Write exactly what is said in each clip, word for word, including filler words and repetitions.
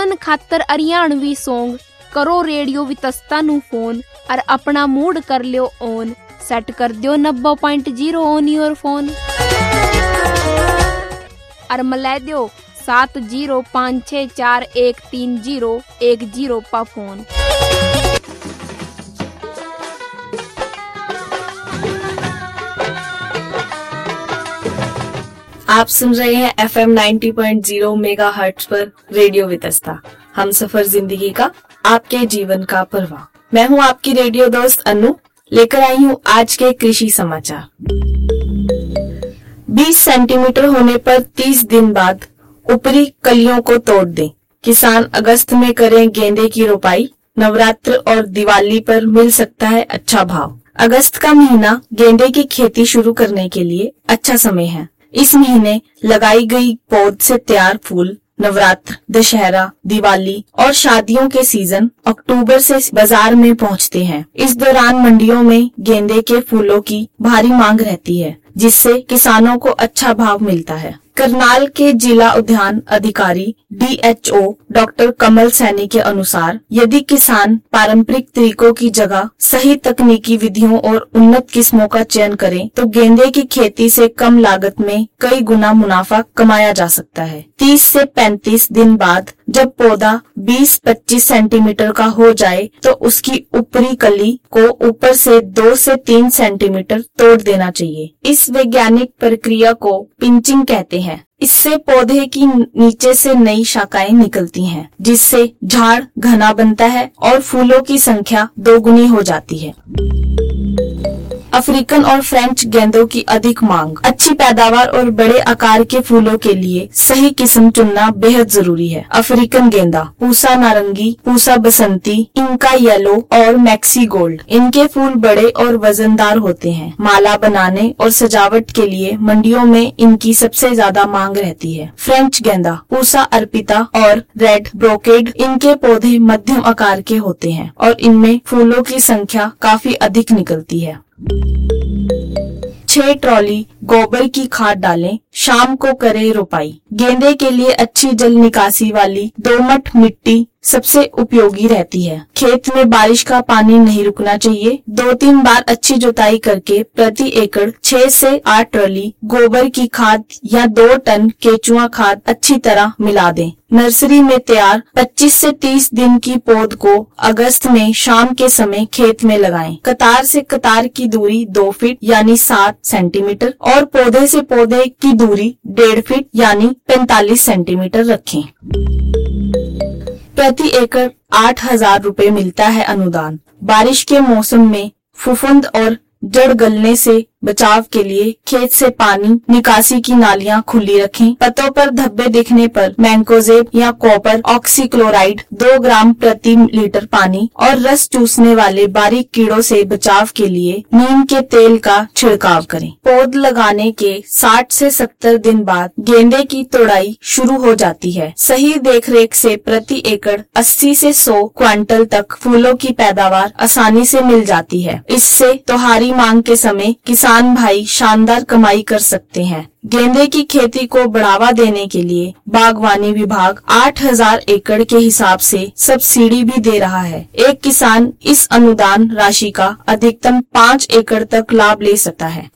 सुनन खातर हरियाणवी सॉन्ग करो रेडियो वितस्ता नु फोन और अपना मूड कर लियो ऑन। सेट कर दियो नब्बे point zero on your phone और मिला दियो सात जीरो पाँच छः चार एक तीन जीरो एक जीरो पा फोन। आप सुन रहे हैं एफ एम नब्बे पॉइंट जीरो मेगा हर्ट्ज पर रेडियो वितस्ता, हम सफर जिंदगी का, आपके जीवन का परवाह। मैं हूं आपकी रेडियो दोस्त अनु, लेकर आई हूं आज के कृषि समाचार। बीस सेंटीमीटर होने पर तीस दिन बाद ऊपरी कलियों को तोड़ दें। किसान अगस्त में करें गेंदे की रोपाई, नवरात्र और दिवाली पर मिल सकता है अच्छा भाव। अगस्त का महीना गेंदे की खेती शुरू करने के लिए अच्छा समय है। इस महीने लगाई गई पौध से तैयार फूल नवरात्र, दशहरा, दिवाली और शादियों के सीजन अक्टूबर से बाजार में पहुंचते हैं। इस दौरान मंडियों में गेंदे के फूलों की भारी मांग रहती है, जिससे किसानों को अच्छा भाव मिलता है। करनाल के जिला उद्यान अधिकारी डी एच ओ डॉक्टर कमल सैनी के अनुसार यदि किसान पारंपरिक तरीकों की जगह सही तकनीकी विधियों और उन्नत किस्मों का चयन करें तो गेंदे की खेती से कम लागत में कई गुना मुनाफा कमाया जा सकता है। तीस से पैंतीस दिन बाद जब पौधा बीस पच्चीस सेंटीमीटर का हो जाए तो उसकी ऊपरी कली को ऊपर से दो से तीन सेंटीमीटर तोड़ देना चाहिए। इस वैज्ञानिक प्रक्रिया को पिंचिंग कहते हैं। इससे पौधे की नीचे से नई शाखाएं निकलती हैं, जिससे झाड़ घना बनता है और फूलों की संख्या दोगुनी हो जाती है। अफ्रीकन और फ्रेंच गेंदों की अधिक मांग। अच्छी पैदावार और बड़े आकार के फूलों के लिए सही किस्म चुनना बेहद जरूरी है। अफ्रीकन गेंदा, पूसा नारंगी, पूसा बसंती, इंका येलो और मैक्सी गोल्ड, इनके फूल बड़े और वजनदार होते हैं। माला बनाने और सजावट के लिए मंडियों में इनकी सबसे ज्यादा मांग रहती है। फ्रेंच गेंदा, पूसा अर्पिता और रेड ब्रोकेड, इनके पौधे मध्यम आकार के होते हैं और इनमें फूलों की संख्या काफी अधिक निकलती है। छह ट्रॉली गोबर की खाद डालें, शाम को करें रोपाई। गेंदे के लिए अच्छी जल निकासी वाली दोमट मिट्टी सबसे उपयोगी रहती है। खेत में बारिश का पानी नहीं रुकना चाहिए। दो तीन बार अच्छी जुताई करके प्रति एकड़ छह से आठ ट्रॉली गोबर की खाद या दो टन केचुआ खाद अच्छी तरह मिला दें। नर्सरी में तैयार पच्चीस से तीस दिन की पौध को अगस्त में शाम के समय खेत में लगाएं। कतार से कतार की दूरी दो फीट यानी सात सेंटीमीटर और पौधे से पौधे की दूरी डेढ़ फीट यानी पैंतालीस सेंटीमीटर रखें। प्रति एकड़ आठ हजार रूपए मिलता है अनुदान। बारिश के मौसम में फुफुंद और जड़ गलने से बचाव के लिए खेत से पानी निकासी की नालियां खुली रखें। पत्तों पर धब्बे दिखने पर मैंकोजेब या कॉपर ऑक्सीक्लोराइड दो ग्राम प्रति लीटर पानी और रस चूसने वाले बारीक कीड़ों से बचाव के लिए नीम के तेल का छिड़काव करें। पौध लगाने के साठ से सत्तर दिन बाद गेंदे की तोड़ाई शुरू हो जाती है। सही देखरेख से प्रति एकड़ अस्सी से सौ क्विंटल तक फूलों की पैदावार आसानी से मिल जाती है। इससे त्योहारी मांग के समय किसान भाई शानदार कमाई कर सकते हैं। गेंदे की खेती को बढ़ावा देने के लिए बागवानी विभाग आठ हजार एकड़ के हिसाब से सब्सिडी भी दे रहा है। एक किसान इस अनुदान राशि का अधिकतम पाँच एकड़ तक लाभ ले सकता है।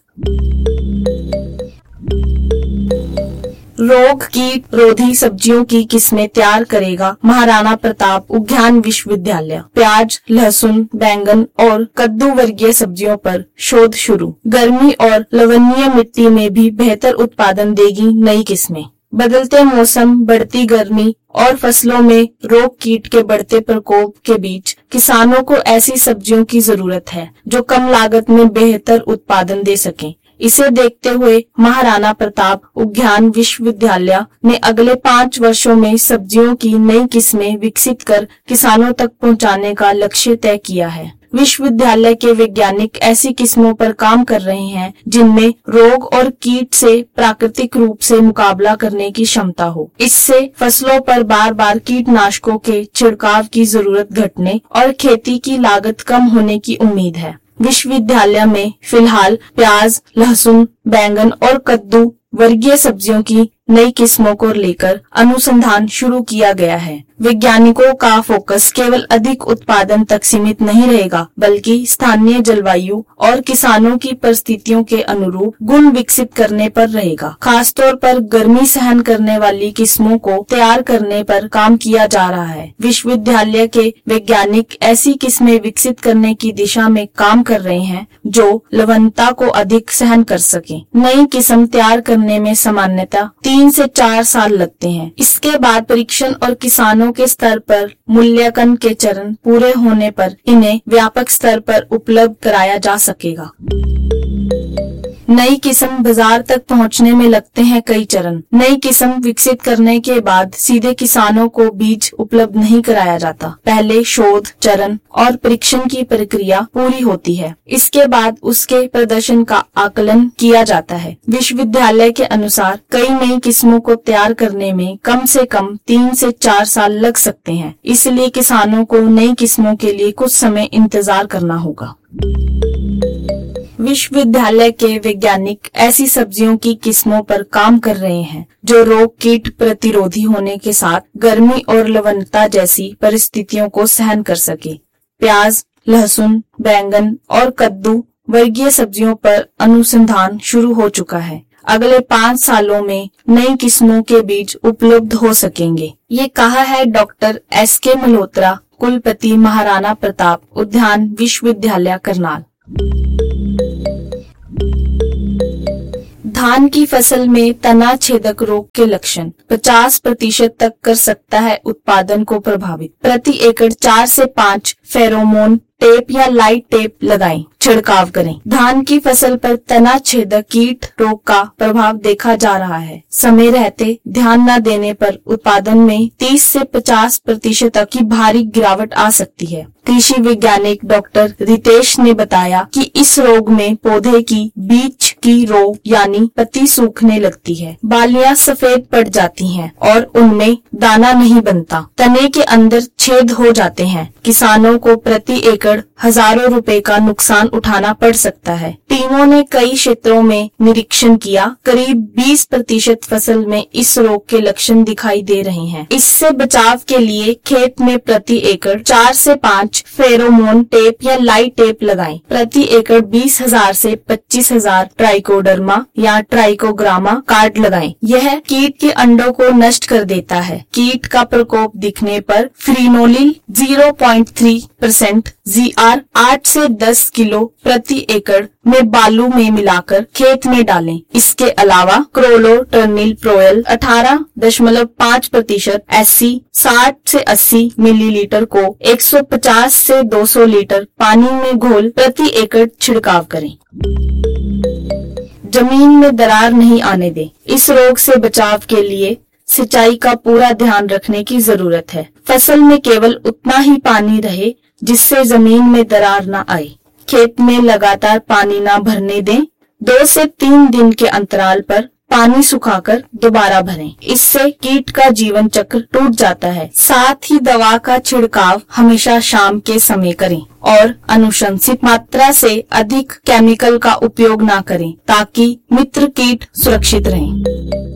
रोग कीट रोधी सब्जियों की किस्में तैयार करेगा महाराणा प्रताप उद्यान विश्वविद्यालय। प्याज, लहसुन, बैंगन और कद्दू वर्गीय सब्जियों पर शोध शुरू। गर्मी और लवणीय मिट्टी में भी बेहतर उत्पादन देगी नई किस्में। बदलते मौसम, बढ़ती गर्मी और फसलों में रोग कीट के बढ़ते प्रकोप के बीच किसानों को ऐसी सब्जियों की जरूरत है जो कम लागत में बेहतर उत्पादन दे सकें। इसे देखते हुए महाराणा प्रताप उद्यान विश्वविद्यालय ने अगले पाँच वर्षों में सब्जियों की नई किस्में विकसित कर किसानों तक पहुंचाने का लक्ष्य तय किया है। विश्वविद्यालय के वैज्ञानिक ऐसी किस्मों पर काम कर रहे हैं जिनमें रोग और कीट से प्राकृतिक रूप से मुकाबला करने की क्षमता हो। इससे फसलों पर बार बार कीटनाशकों के छिड़काव की जरूरत घटने और खेती की लागत कम होने की उम्मीद है। विश्वविद्यालय में फिलहाल प्याज, लहसुन, बैंगन और कद्दू वर्गीय सब्जियों की नई किस्मों को लेकर अनुसंधान शुरू किया गया है। वैज्ञानिकों का फोकस केवल अधिक उत्पादन तक सीमित नहीं रहेगा, बल्कि स्थानीय जलवायु और किसानों की परिस्थितियों के अनुरूप गुण विकसित करने पर रहेगा। खासतौर पर गर्मी सहन करने वाली किस्मों को तैयार करने पर काम किया जा रहा है। विश्वविद्यालय के वैज्ञानिक ऐसी किस्में विकसित करने की दिशा में काम कर रहे हैं जो लवणता को अधिक सहन कर सके। नई किस्म तैयार करने में सामान्यतः तीन से चार साल लगते हैं। इसके बाद परीक्षण और किसानों के स्तर पर मूल्यांकन के चरण पूरे होने पर इन्हें व्यापक स्तर पर उपलब्ध कराया जा सकेगा। नई किस्म बाजार तक पहुंचने में लगते हैं कई चरण। नई किस्म विकसित करने के बाद सीधे किसानों को बीज उपलब्ध नहीं कराया जाता। पहले शोध चरण और परीक्षण की प्रक्रिया पूरी होती है। इसके बाद उसके प्रदर्शन का आकलन किया जाता है। विश्वविद्यालय के अनुसार कई नई किस्मों को तैयार करने में कम से कम तीन से चार साल लग सकते हैं। इसलिए किसानों को नई किस्मों के लिए कुछ समय इंतजार करना होगा। विश्वविद्यालय के वैज्ञानिक ऐसी सब्जियों की किस्मों पर काम कर रहे हैं जो रोग कीट प्रतिरोधी होने के साथ गर्मी और लवणता जैसी परिस्थितियों को सहन कर सके। प्याज, लहसुन, बैंगन और कद्दू वर्गीय सब्जियों पर अनुसंधान शुरू हो चुका है। अगले पाँच सालों में नई किस्मों के बीज उपलब्ध हो सकेंगे। ये कहा है डॉक्टर एस के मल्होत्रा, कुलपति महाराणा प्रताप उद्यान विश्वविद्यालय करनाल। धान की फसल में तना छेदक रोग के लक्षण पचास प्रतिशत तक कर सकता है उत्पादन को प्रभावित। प्रति एकड़ चार से पाँच फेरोमोन टेप या लाइट टेप लगाएं, छिड़काव करें। धान की फसल पर तना छेदक कीट रोग का प्रभाव देखा जा रहा है। समय रहते ध्यान न देने पर उत्पादन में तीस से पचास प्रतिशत तक की भारी गिरावट आ सकती है। कृषि वैज्ञानिक डॉक्टर रितेश ने बताया कि इस रोग में पौधे की बीज की रो यानी पत्ती सूखने लगती है, बालियां सफेद पड़ जाती हैं और उनमें दाना नहीं बनता, तने के अंदर छेद हो जाते हैं। किसानों को प्रति एकड़ हजारों रुपए का नुकसान उठाना पड़ सकता है। टीमों ने कई क्षेत्रों में निरीक्षण किया। करीब बीस प्रतिशत फसल में इस रोग के लक्षण दिखाई दे रहे हैं। इससे बचाव के लिए खेत में प्रति एकड़ चार से पाँच फेरोमोन टेप या लाइट टेप लगाएं। प्रति एकड़ बीस हजार से पच्चीस हजार ट्राइकोडर्मा या ट्राइकोग्रामा कार्ड लगाएं। यह कीट के अंडों को नष्ट कर देता है। कीट का प्रकोप दिखने पर फ्रीनोलिल zero point three percent ji are आठ से दस किलो प्रति एकड़ में बालू में मिलाकर खेत में डालें। इसके अलावा क्रोलोटर्निल प्रोयल अठारह दशमलव पाँच प्रतिशत एससी साठ से अस्सी मिलीलीटर को एक सौ पचास से दो सौ लीटर पानी में घोल प्रति एकड़ छिड़काव करें। जमीन में दरार नहीं आने दें। इस रोग से बचाव के लिए सिंचाई का पूरा ध्यान रखने की जरूरत है। फसल में केवल उतना ही पानी रहे जिससे जमीन में दरार न आए। खेत में लगातार पानी न भरने दें। दो से तीन दिन के अंतराल पर पानी सुखाकर दोबारा भरें। इससे कीट का जीवन चक्र टूट जाता है। साथ ही दवा का छिड़काव हमेशा शाम के समय करें और अनुशंसित मात्रा से अधिक केमिकल का उपयोग न करें ताकि मित्र कीट सुरक्षित रहें।